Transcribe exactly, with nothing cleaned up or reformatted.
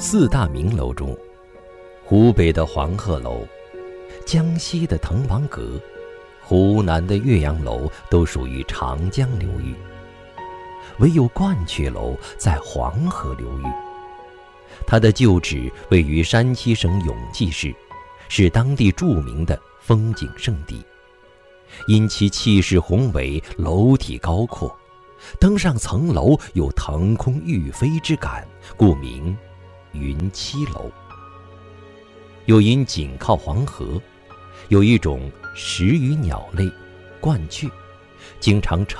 四大名楼中，湖北的黄鹤楼、江西的滕王阁、湖南的岳阳楼都属于长江流域，唯有鹳雀楼在黄河流域。它的旧址位于山西省永济市，是当地著名的风景胜地。因其气势宏伟，楼体高阔，登上层楼有腾空欲飞之感，故名云栖楼。又因紧靠黄河，有一种食鱼鸟类鹳雀，经常